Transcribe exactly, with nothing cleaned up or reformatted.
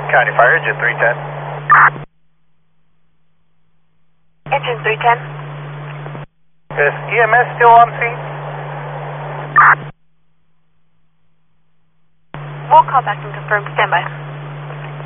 County Fire, engine three ten. Engine three ten. Is E M S still on scene? We'll call back and confirm. Stand by.